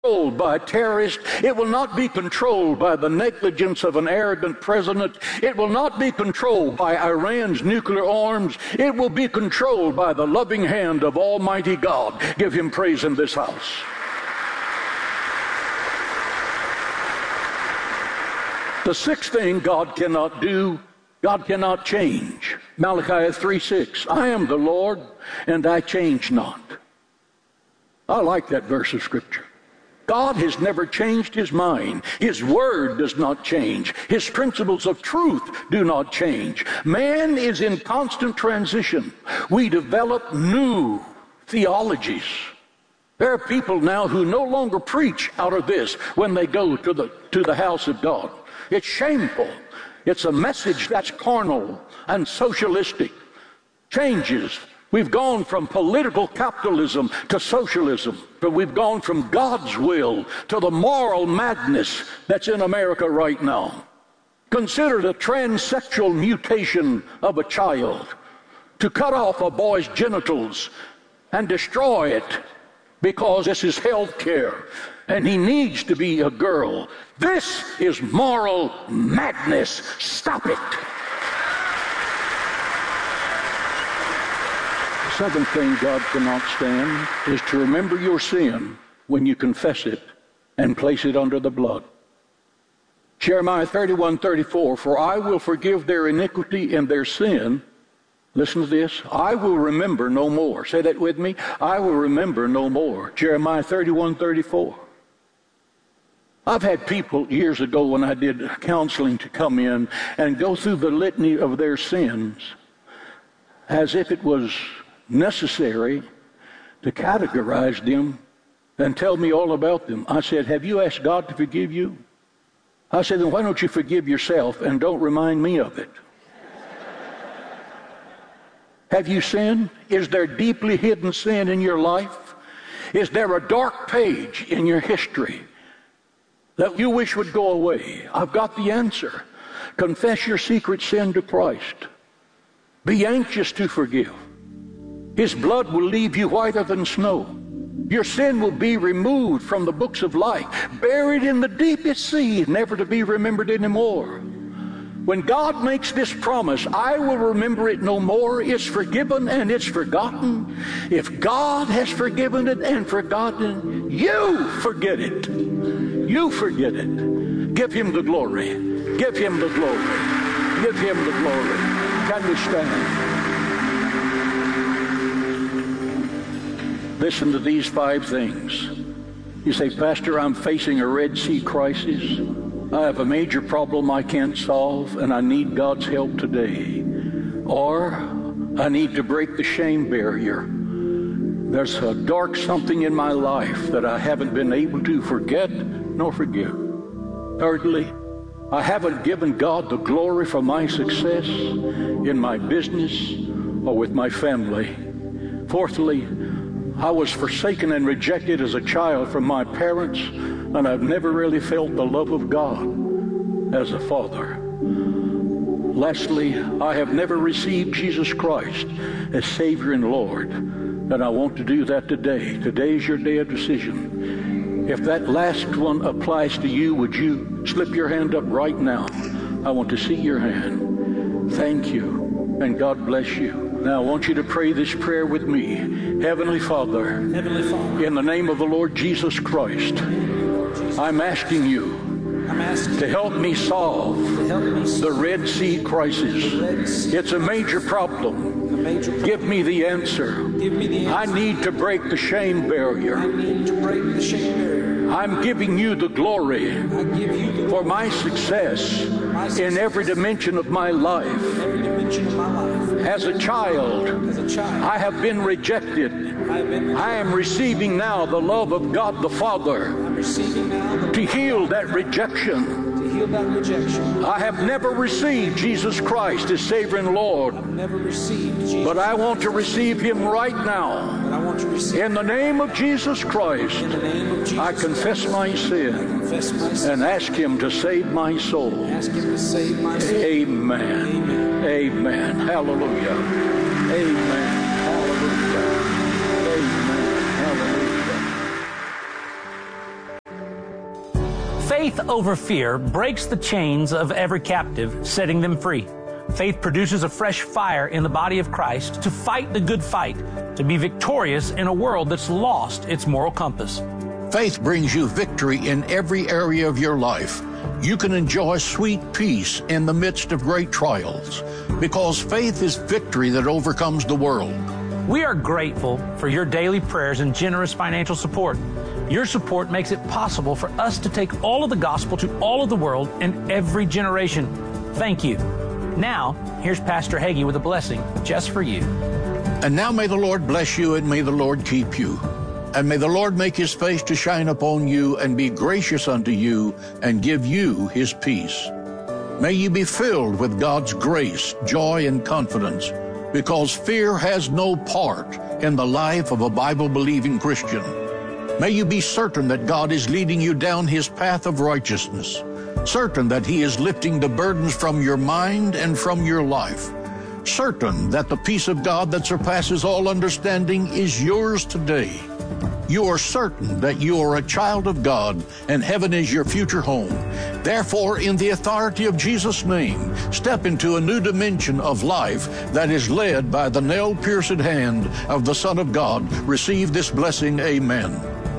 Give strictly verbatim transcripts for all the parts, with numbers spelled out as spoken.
controlled by a terrorist. It will not be controlled by the negligence of an arrogant president. It will not be controlled by Iran's nuclear arms. It will be controlled by the loving hand of Almighty God. Give him praise in this house. The sixth thing God cannot do, God cannot change. Malachi three six, I am the Lord, and I change not. I like that verse of Scripture. God has never changed his mind. His word does not change. His principles of truth do not change. Man is in constant transition. We develop new theologies. There are people now who no longer preach out of this when they go to the, to the house of God. It's shameful. It's a message that's carnal and socialistic. Changes. We've gone from political capitalism to socialism, but we've gone from God's will to the moral madness that's in America right now. Consider the transsexual mutation of a child to cut off a boy's genitals and destroy it because this is health care and he needs to be a girl. This is moral madness. Stop it. The seventh thing God cannot stand is to remember your sin when you confess it and place it under the blood. Jeremiah thirty-one thirty-four, for I will forgive their iniquity and their sin. Listen to this. I will remember no more. Say that with me. I will remember no more. Jeremiah thirty-one thirty-four. I've had people years ago when I did counseling to come in and go through the litany of their sins as if it was necessary to categorize them and tell me all about them. I said, have you asked God to forgive you? I said, then why don't you forgive yourself and don't remind me of it? Have you sinned? Is there deeply hidden sin in your life? Is there a dark page in your history that you wish would go away? I've got the answer. Confess your secret sin to Christ. Be anxious to forgive. His blood will leave you whiter than snow. Your sin will be removed from the books of life, buried in the deepest sea, never to be remembered anymore. When God makes this promise, I will remember it no more, it's forgiven and it's forgotten. If God has forgiven it and forgotten, you forget it. You forget it. Give him the glory. Give him the glory. Give him the glory. Can we stand? Listen to these five things. You say, Pastor, I'm facing a Red Sea crisis. I have a major problem I can't solve, and I need God's help today. Or I need to break the shame barrier. There's a dark something in my life that I haven't been able to forget nor forgive. Thirdly, I haven't given God the glory for my success in my business or with my family. Fourthly, I was forsaken and rejected as a child from my parents, and I've never really felt the love of God as a father. Lastly, I have never received Jesus Christ as Savior and Lord, and I want to do that today. Today is your day of decision. If that last one applies to you, would you slip your hand up right now? I want to see your hand. Thank you, and God bless you. Now, I want you to pray this prayer with me. Heavenly Father, Heavenly Father, in the name of the Lord Jesus Christ, I'm asking you I'm asking to help me solve to help me solve the Red Sea crisis. the Red Sea. It's a major problem. A major problem. Give me the answer. Give me the I answer. need to break the shame I barrier. need to break the shame barrier. I'm giving you the glory I give you the for my success my success in every dimension of my life. every dimension of my life. As a child, As a child, I have been rejected. I have been I am receiving now the love of God the Father I'm receiving now the to heal that rejection. to heal that rejection. I have never received Jesus Christ as Savior and Lord, I've never received Jesus, but I want to receive him right now. but I want to receive In the name of Jesus Christ, in the name of Jesus. I confess my sin confess my sin. and ask him to save my soul. Ask him to save my soul. Amen. Amen. Hallelujah. Amen. Hallelujah. Amen. Hallelujah. Faith over fear breaks the chains of every captive, setting them free. Faith produces a fresh fire in the body of Christ to fight the good fight, to be victorious in a world that's lost its moral compass. Faith brings you victory in every area of your life. You can enjoy sweet peace in the midst of great trials, because faith is victory that overcomes the world. We are grateful for your daily prayers and generous financial support. Your support makes it possible for us to take all of the gospel to all of the world and every generation. Thank you. Now, here's Pastor Hagee with a blessing just for you. And now may the Lord bless you, and may the Lord keep you. And may the Lord make his face to shine upon you and be gracious unto you and give you his peace. May you be filled with God's grace, joy, and confidence, because fear has no part in the life of a Bible-believing Christian. May you be certain that God is leading you down his path of righteousness, certain that he is lifting the burdens from your mind and from your life, certain that the peace of God that surpasses all understanding is yours today. You are certain that you are a child of God and heaven is your future home. Therefore, in the authority of Jesus' name, step into a new dimension of life that is led by the nail-pierced hand of the Son of God. Receive this blessing. Amen.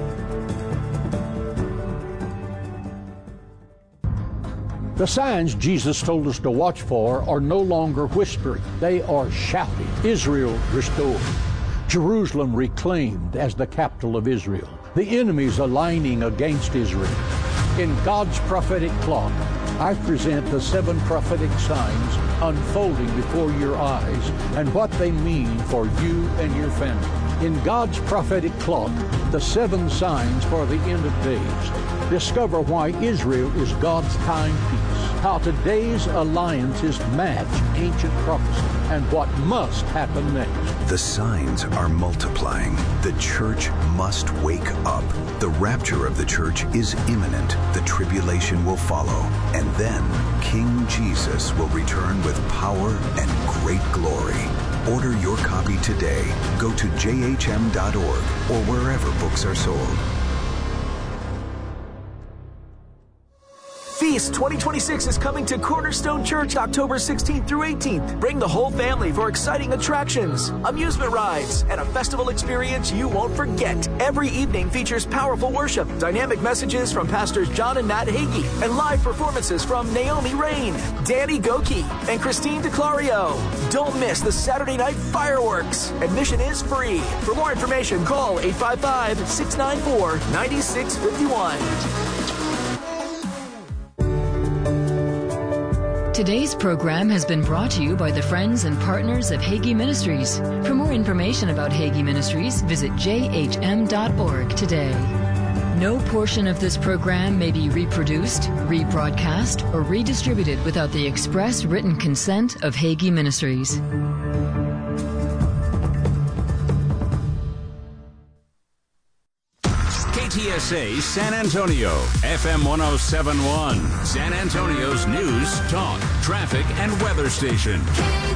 The signs Jesus told us to watch for are no longer whispering. They are shouting. Israel restored. Jerusalem reclaimed as the capital of Israel. The enemies aligning against Israel. In God's prophetic clock, I present the seven prophetic signs unfolding before your eyes and what they mean for you and your family. In God's prophetic clock, the seven signs for the end of days. Discover why Israel is God's timepiece, how today's alliances match ancient prophecy, and what must happen next. The signs are multiplying. The church must wake up. The rapture of the church is imminent. The tribulation will follow. And then King Jesus will return with power and great glory. Order your copy today. Go to j h m dot org or wherever books are sold. Feast twenty twenty-six is coming to Cornerstone Church October sixteenth through eighteenth. Bring the whole family for exciting attractions, amusement rides, and a festival experience you won't forget. Every evening features powerful worship, dynamic messages from Pastors John and Matt Hagee, and live performances from Naomi Rain, Danny Goki, and Christine DeClario. Don't miss the Saturday night fireworks. Admission is free. For more information, call eight five five, six nine four, nine six five one. Today's program has been brought to you by the friends and partners of Hagee Ministries. For more information about Hagee Ministries, visit j h m dot org today. No portion of this program may be reproduced, rebroadcast, or redistributed without the express written consent of Hagee Ministries. K T S A San Antonio, F M one oh seven point one, San Antonio's news, talk, traffic, and weather station.